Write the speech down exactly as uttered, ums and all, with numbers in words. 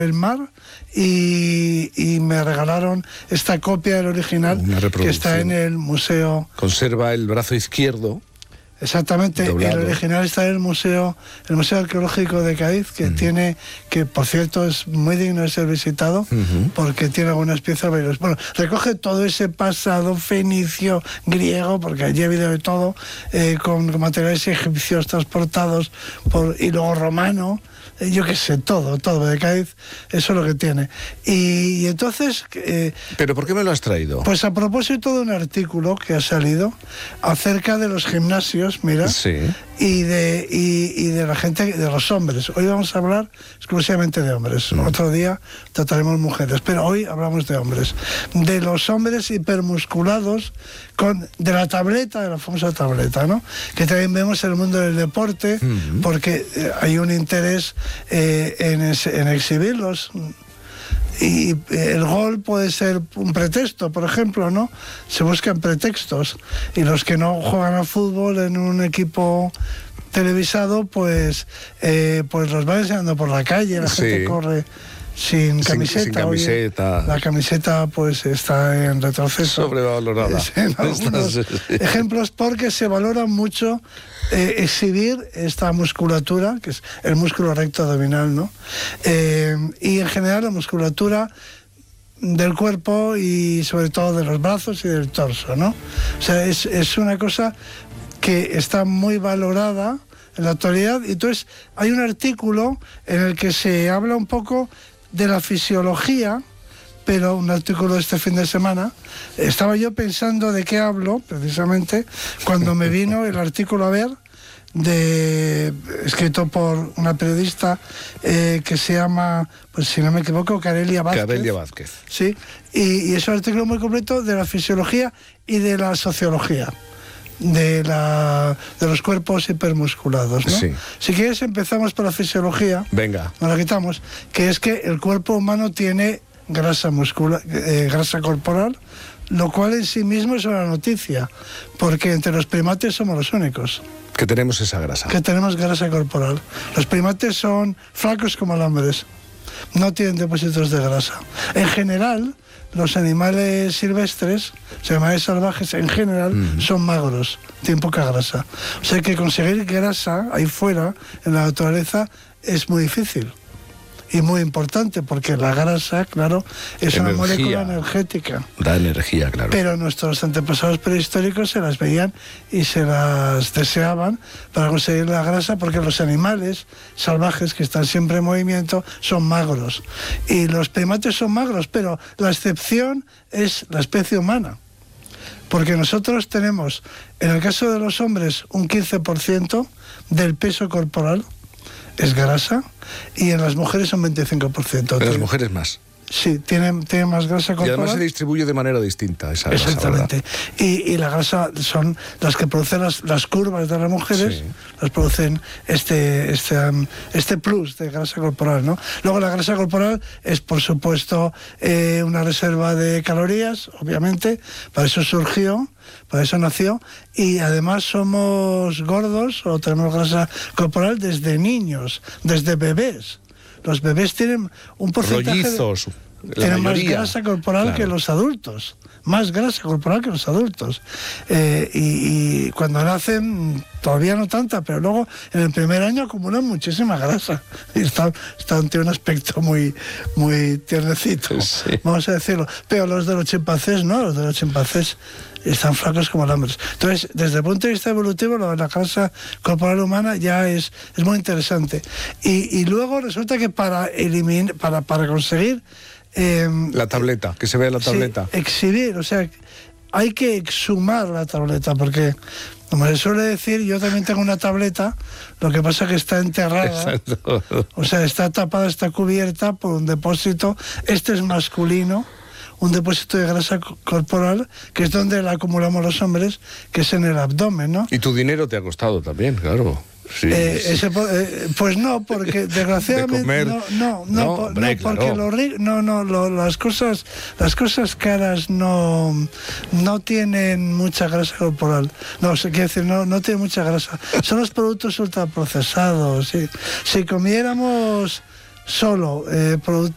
el mar y, y me regalaron esta copia del original que está en el museo. Conserva el brazo izquierdo. Exactamente, doblado. El original está en el museo, el Museo Arqueológico de Cádiz, que uh-huh. tiene, que por cierto es muy digno de ser visitado, uh-huh. porque tiene algunas piezas bellas. Bueno, recoge todo ese pasado fenicio, griego, porque allí ha habido de todo, eh, con, con materiales egipcios transportados por, y luego romano. Yo qué sé, todo, todo de Cádiz, eso es lo que tiene. Y, y entonces... Eh, ¿Pero por qué me lo has traído? Pues a propósito de un artículo que ha salido acerca de los gimnasios, mira, sí. y, de, y, y de la gente, de los hombres. Hoy vamos a hablar exclusivamente de hombres. Mm. Otro día trataremos mujeres, pero hoy hablamos de hombres. De los hombres hipermusculados, con, de la tableta, de la famosa tableta, ¿no? Que también vemos en el mundo del deporte, mm. porque eh, hay un interés... Eh, en, en exhibirlos, y el gol puede ser un pretexto, por ejemplo, ¿no? Se buscan pretextos, y los que no juegan al fútbol en un equipo televisado, pues eh, pues los van enseñando por la calle, la sí. gente corre sin camiseta. Sin, sin camiseta. Oye, la camiseta pues está en retroceso. Sobrevalorada. En algunos ejemplos, porque se valora mucho eh, exhibir esta musculatura, que es el músculo recto abdominal, ¿no? Eh, y en general la musculatura del cuerpo y sobre todo de los brazos y del torso, ¿no? O sea, es, es una cosa que está muy valorada en la actualidad. Y entonces hay un artículo en el que se habla un poco de la fisiología, pero un artículo de este fin de semana. Estaba yo pensando de qué hablo, precisamente, cuando me vino el artículo a ver, de, escrito por una periodista eh, que se llama, pues si no me equivoco, Carelia Vázquez. Carelia Vázquez. Sí, y, y es un artículo muy completo de la fisiología y de la sociología. De, la, de los cuerpos hipermusculados, ¿no? Sí. Si quieres empezamos por la fisiología. Venga. Nos la quitamos, que es que el cuerpo humano tiene grasa muscular, eh, grasa corporal, lo cual en sí mismo es una noticia, porque entre los primates somos los únicos que tenemos esa grasa. Que tenemos grasa corporal. Los primates son flacos como alambres, no tienen depósitos de grasa. En general, los animales silvestres, los animales salvajes en general, mm. son magros, tienen poca grasa. O sea que conseguir grasa ahí fuera, en la naturaleza, es muy difícil. Y muy importante, porque la grasa, claro, es energía, una molécula energética. Da energía, claro. Pero nuestros antepasados prehistóricos se las veían y se las deseaban para conseguir la grasa, porque los animales salvajes, que están siempre en movimiento, son magros. Y los primates son magros, pero la excepción es la especie humana. Porque nosotros tenemos, en el caso de los hombres, un quince por ciento del peso corporal es grasa, y en las mujeres un veinticinco por ciento. En las mujeres más. Sí, tienen, tienen más grasa corporal. Y además se distribuye de manera distinta esa grasa. Exactamente. Y, y la grasa son las que producen las, las curvas de las mujeres, sí. las producen este, este, um, este plus de grasa corporal, ¿no? Luego la grasa corporal es, por supuesto, eh, una reserva de calorías, obviamente, para eso surgió, para eso nació, y además somos gordos o tenemos grasa corporal desde niños, desde bebés. Los bebés tienen un porcentaje rollizos, de, tienen mayoría. más grasa corporal, claro, que los adultos, más grasa corporal que los adultos. Eh, y, y cuando nacen todavía no tanta, pero luego en el primer año acumulan muchísima grasa y están, están tienen un aspecto muy, muy tiernecito, sí. vamos a decirlo. Pero los de los chimpancés no, los de los chimpancés están flacos como alambres. Entonces, desde el punto de vista evolutivo, la, la grasa corporal humana ya es, es muy interesante. Y, y luego resulta que para eliminar, para, para conseguir eh, la tableta, que se vea la tableta. Sí, exhibir, o sea, hay que exhumar la tableta, porque, como se suele decir, yo también tengo una tableta, lo que pasa es que está enterrada. Exacto. O sea, está tapada, está cubierta por un depósito. Este es masculino, un depósito de grasa corporal, que es donde la acumulamos los hombres, que es en el abdomen, ¿no? Y tu dinero te ha costado también, claro. Sí, eh, sí. Ese, eh, pues no, porque desgraciadamente de comer, no, no, no, no, por, hombre, no porque claro. lo, no, no, lo, las cosas, las cosas caras no, no tienen mucha grasa corporal. No, se quiere decir, no, no tienen mucha grasa. Son los productos ultraprocesados. ¿Sí? Si comiéramos solo eh, produ